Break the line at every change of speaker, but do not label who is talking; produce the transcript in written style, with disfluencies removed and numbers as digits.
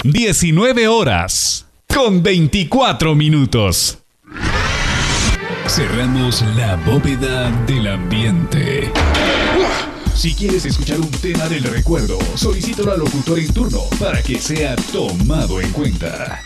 19 horas con 24 minutos. Cerramos la bóveda del ambiente. Si quieres escuchar un tema del recuerdo, solicítalo al locutor en turno para que sea tomado en cuenta.